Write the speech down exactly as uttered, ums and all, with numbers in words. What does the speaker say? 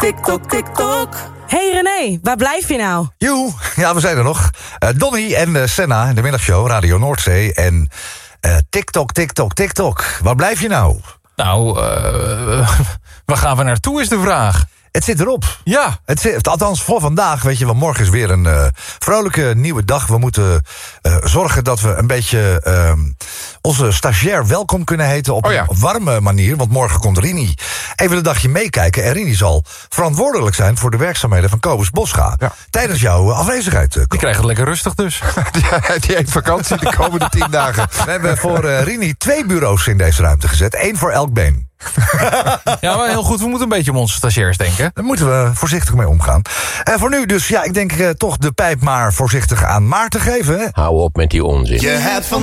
TikTok, TikTok. Hey René, waar blijf je nou? Joe, ja, we zijn er nog. Uh, Donnie en uh, Senna in de middagshow, Radio Noordzee. En uh, TikTok, TikTok, TikTok. Waar blijf je nou? Nou, uh, waar gaan we naartoe is de vraag. Het zit erop. Ja. Het zit, althans voor vandaag, weet je, want morgen is weer een uh, vrolijke nieuwe dag. We moeten uh, zorgen dat we een beetje uh, onze stagiair welkom kunnen heten op oh ja. een warme manier. Want morgen komt Rini even een dagje meekijken. En Rini zal verantwoordelijk zijn voor de werkzaamheden van Kobus Boscha. Ja. Tijdens jouw afwezigheid. Uh, Die krijgt het lekker rustig dus. die, die heeft vakantie de komende tien dagen. We hebben voor uh, Rini twee bureaus in deze ruimte gezet. Eén voor elk been. Ja, maar heel goed. We moeten een beetje om onze stagiairs denken. Daar moeten we voorzichtig mee omgaan. En voor nu dus, ja, ik denk uh, toch de pijp maar voorzichtig aan Maarten geven. Hè? Hou op met die onzin. Je hebt van